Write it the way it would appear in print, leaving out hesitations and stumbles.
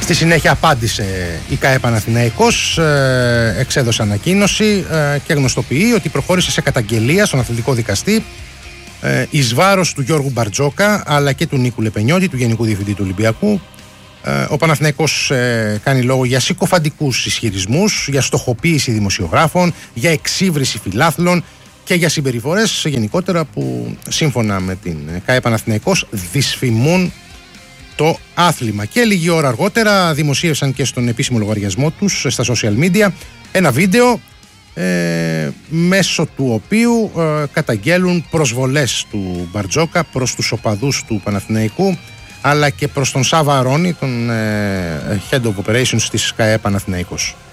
Στη συνέχεια απάντησε η ΚΑΕ Παναθηναϊκός, εξέδωσε ανακοίνωση και γνωστοποιεί ότι προχώρησε σε καταγγελία στον αθλητικό δικαστή εις βάρος του Γιώργου Μπαρτζόκα αλλά και του Νίκου Λεπενιώτη, του Γενικού Διευθυντή του Ολυμπιακού. Ο Παναθηναϊκός κάνει λόγο για συκοφαντικούς ισχυρισμούς, για στοχοποίηση δημοσιογράφων, για εξύβριση φιλάθλων και για συμπεριφορές γενικότερα που σύμφωνα με την ΚΑΕ Παναθηναϊκός δυσφημούν το άθλημα. Και λίγη ώρα αργότερα δημοσίευσαν και στον επίσημο λογαριασμό τους στα social media ένα βίντεο μέσω του οποίου καταγγέλουν προσβολές του Μπαρτζόκα προς τους οπαδούς του Παναθηναϊκού αλλά και προς τον Σάβα Αρώνη, τον Head of Operations της ΚΑΕ Παναθηναϊκός.